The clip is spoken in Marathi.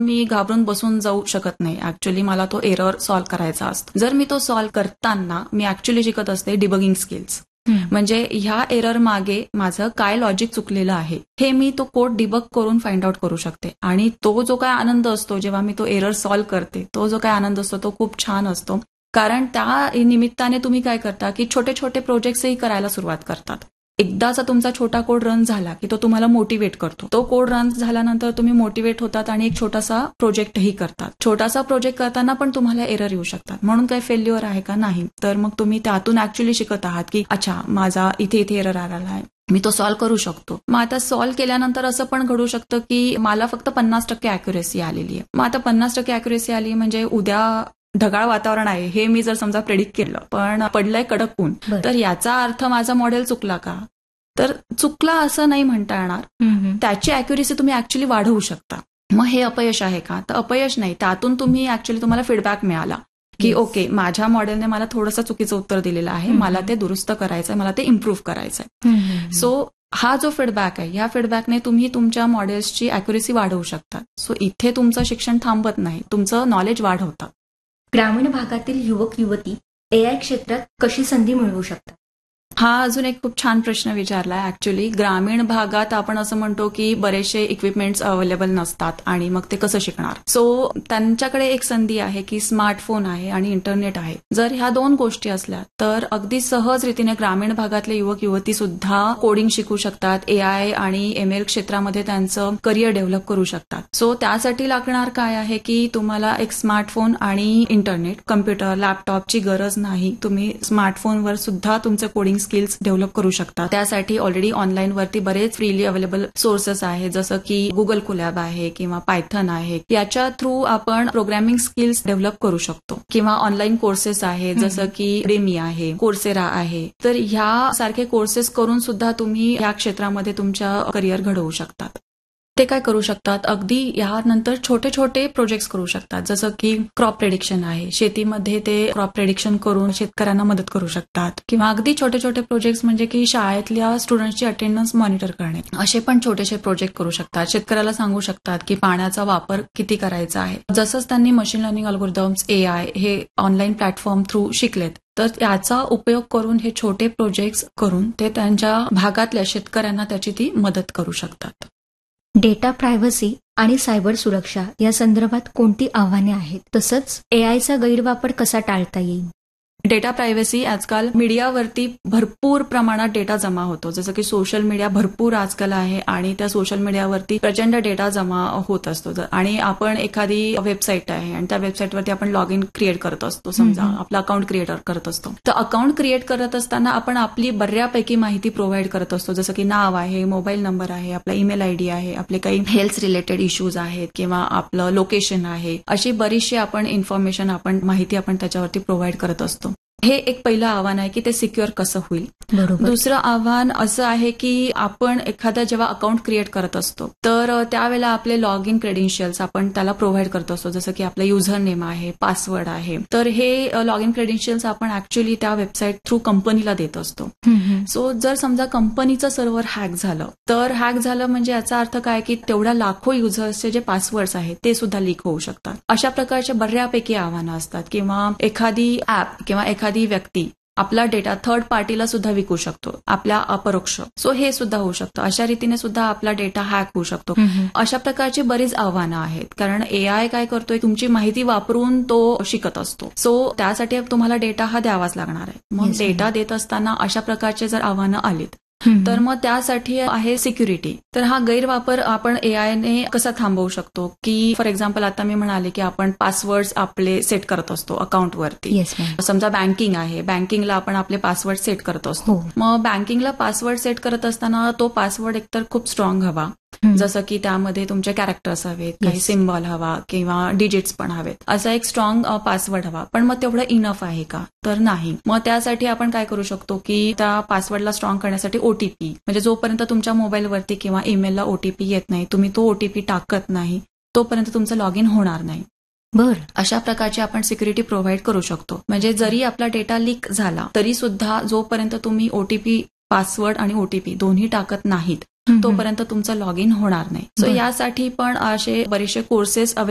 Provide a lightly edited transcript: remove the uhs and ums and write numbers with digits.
मी घाबरून बसून जाऊ शकत नाही. ऍक्च्युली मला तो एरर सॉल्व्ह करायचा असतो. जर मी तो सॉल्व्ह करताना मी ऍक्च्युली शिकत असते डिबगिंग स्किल्स. म्हणजे ह्या एरर मागे माझं काय लॉजिक चुकलेलं आहे हे मी तो कोड डिबग करून फाइंड आउट करू शकते. आणि तो जो काय आनंद असतो जेव्हा मी तो एरर सॉल्व्ह करते, तो जो काय आनंद असतो तो खूप छान असतो. कारण त्या निमित्ताने तुम्ही काय करता की छोटे छोटे प्रोजेक्ट्सही करायला सुरुवात करतात. एकदाचा तुमचा छोटा कोड रन झाला की तो तुम्हाला मोटिवेट करतो. तो कोड रन झाल्यानंतर तुम्ही मोटिवेट होतात आणि एक छोटासा प्रोजेक्टही करतात. छोटासा प्रोजेक्ट करताना पण तुम्हाला एरर येऊ शकतात. म्हणून काही फेल्युअर आहे का? नाही. तर मग तुम्ही त्यातून ऍक्च्युली शिकत आहात की अच्छा माझा इथे एरर आलेला आहे, मी तो सॉल्व्ह करू शकतो. मग आता सॉल्व्ह केल्यानंतर असं पण घडू शकतं की मला फक्त 50% अॅक्युरेसी आलेली आहे. मग आता 50% अॅक्युरेसी आली म्हणजे उद्या ढगाळ वातावरण आहे हे मी जर समजा प्रेडिक्ट केलं पण पडलंय कडक ऊन, तर याचा अर्थ माझा मॉडेल चुकला का? तर चुकला असं नाही म्हणता येणार. त्याची अॅक्युरेसी तुम्ही ऍक्च्युली वाढवू शकता. मग हे अपयश आहे का? तर अपयश नाही. त्यातून तुम्ही ऍक्च्युली तुम्हाला फीडबॅक मिळाला की ओके माझ्या मॉडेलने मला थोडंसं चुकीचं उत्तर दिलेलं आहे, मला ते दुरुस्त करायचंय, मला ते इम्प्रूव्ह करायचंय. सो हा जो फीडबॅक आहे या फीडबॅकने तुम्ही तुमच्या मॉडेल्सची अॅक्युरेसी वाढवू शकता. सो इथे तुमचं शिक्षण थांबत नाही, तुमचं नॉलेज वाढवतं. ग्रामीण भागातील युवक युवती एआय क्षेत्रात कशी संधी मिळवू शकतात? हा अजून एक खूप छान प्रश्न विचारलाय. ऍक्च्युली ग्रामीण भागात आपण असं म्हणतो की बरेचसे इक्विपमेंट्स अवेलेबल नसतात आणि मग ते कसं शिकणार. सो त्यांच्याकडे एक संधी आहे की स्मार्टफोन आहे आणि इंटरनेट आहे. जर ह्या दोन गोष्टी असल्या तर अगदी सहज रीतीने ग्रामीण भागातले युवक युवती सुद्धा कोडिंग शिकू शकतात, एआय आणि एमएल क्षेत्रामध्ये त्यांचं करिअर डेव्हलप करू शकतात. सो त्यासाठी लागणार काय आहे की तुम्हाला एक स्मार्टफोन आणि इंटरनेट, कम्प्युटर, लॅपटॉपची गरज नाही. तुम्ही स्मार्टफोनवर सुद्धा तुमचं कोडिंग स्किल्स डेव्हलप करू शकता. त्यासाठी ऑलरेडी ऑनलाईन वरती बरेच फ्रीली अवेलेबल सोर्सेस आहेत, जसं की गुगल कोलॅब आहे किंवा पायथन आहे. याच्या थ्रू आपण प्रोग्रामिंग स्किल्स डेव्हलप करू शकतो. किंवा ऑनलाईन कोर्सेस आहेत जसं की डेमी आहे, कोर्सेरा आहे. तर ह्या सारखे कोर्सेस करून सुद्धा तुम्ही या क्षेत्रामध्ये तुमच्या करिअर घडवू शकतात. ते काय करू शकतात, अगदी यानंतर छोटे छोटे प्रोजेक्ट्स करू शकतात. जसं की क्रॉप प्रेडिक्शन आहे, शेतीमध्ये ते क्रॉप प्रेडिक्शन करून शेतकऱ्यांना मदत करू शकतात. किंवा अगदी छोटे छोटे प्रोजेक्ट्स म्हणजे की शाळेतल्या स्टुडंट्सची अटेंडन्स मॉनिटर करणे, असे पण छोटेसे प्रोजेक्ट करू शकतात. शेतकऱ्याला सांगू शकतात की पाण्याचा वापर किती करायचा आहे. जसंच त्यांनी मशीन लर्निंग अल्गोरिदम्स, एआय हे ऑनलाईन प्लॅटफॉर्म थ्रू शिकलेत, तर त्याचा उपयोग करून हे छोटे प्रोजेक्ट्स करून ते त्यांच्या भागातल्या शेतकऱ्यांना त्याची ती मदत करू शकतात. डेटा प्रायव्हसी आणि सायबर सुरक्षा या संदर्भात कोणती आव्हाने आहेत, तसंच एआयचा गैरवापर कसा टाळता येईल? डेटा प्रायव्हसी आजकाल मीडियावरती भरपूर प्रमाणात डेटा जमा होतो. जसं की सोशल मीडिया भरपूर आजकाल आहे आणि त्या सोशल मीडियावरती प्रचंड डेटा जमा होत असतो. आणि आपण एखादी वेबसाईट आहे आणि त्या वेबसाईटवरती आपण लॉग इन क्रिएट करत असतो, समजा आपलं अकाउंट क्रिएट करत असतो. तर अकाउंट क्रिएट करत असताना आपण आपली बऱ्यापैकी माहिती प्रोव्हाइड करत असतो. जसं की नाव आहे, मोबाईल नंबर आहे, आपला ईमेल आयडी आहे, आपले काही हेल्थ रिलेटेड इश्यूज आहेत किंवा आपलं लोकेशन आहे, अशी बरीचशी आपण इन्फॉर्मेशन, माहिती आपण त्याच्यावरती प्रोव्हाइड करत असतो. हे एक पहिलं आव्हान आहे की ते सिक्युअर कसं होईल. दुसरं आव्हान असं आहे की आपण एखादा जेव्हा अकाउंट क्रिएट करत असतो तर त्यावेळेला आपले लॉग इन क्रेडेन्शियल्स आपण त्याला प्रोव्हाइड करत असतो. जसं की आपलं युझर नेम आहे, पासवर्ड आहे. तर हे लॉग इन क्रेडेन्शियल्स आपण ऍक्च्युली त्या वेबसाईट थ्रू कंपनीला देत असतो. सो जर समजा कंपनीचं सर्व्हर हॅक झालं, तर हॅक झालं म्हणजे याचा अर्थ काय की तेवढ्या लाखो युजर्सचे जे पासवर्ड्स आहेत ते सुद्धा लीक होऊ शकतात. अशा प्रकारच्या बऱ्यापैकी आव्हानं असतात. किंवा एखादी ऍप किंवा एखादी व्यक्ती आपला डेटा थर्ड पार्टीला सुद्धा विकू शकतो, आपल्या अपरोक्ष. सो हे सुद्धा होऊ शकतं. अशा रीतीने सुद्धा आपला डेटा हॅक होऊ शकतो. अशा प्रकारची बरीच आव्हानं आहेत. कारण एआय काय करतोय, तुमची माहिती वापरून तो शिकत असतो. सो त्यासाठी तुम्हाला डेटा हा द्यावाच लागणार आहे. मग डेटा देत असताना अशा प्रकारचे जर आव्हानं आलीत तर मग त्यासाठी आहे सिक्युरिटी. तर हा गैरवापर आपण एआयने कसा थांबवू शकतो की फॉर एक्झाम्पल आता मी म्हणाले की आपण पासवर्ड्स आपले सेट करत असतो अकाउंटवरती. समजा बँकिंग आहे, बँकिंगला आपण आपले पासवर्ड सेट करत असतो. मग बँकिंगला पासवर्ड सेट करत असताना तो पासवर्ड एकतर खूप स्ट्रॉंग हवा, जसं की त्यामध्ये तुमचे कॅरेक्टर्स हवेत, काही सिम्बॉल हवा किंवा डिजिट्स पण हवेत. असा एक स्ट्रॉंग पासवर्ड हवा. पण मग तेवढं इनफ आहे का? तर नाही. मग त्यासाठी आपण काय करू शकतो की त्या पासवर्डला स्ट्रॉंग करण्यासाठी ओटीपी, म्हणजे जोपर्यंत तुमच्या मोबाईलवरती किंवा ईमेलला ओटीपी येत नाही, तुम्ही तो ओटीपी टाकत नाही, तोपर्यंत तुमचं लॉग इन होणार नाही. अशा प्रकारची आपण सिक्युरिटी प्रोव्हाइड करू शकतो. म्हणजे जरी आपला डेटा लीक झाला तरी सुद्धा जोपर्यंत तुम्ही ओटीपी, पासवर्ड आणि ओटीपी दोन्ही टाकत नाहीत तोपर्यंत तुमचं लॉग इन होणार नाही. सो यासाठी पण असे बरेचसे कोर्सेस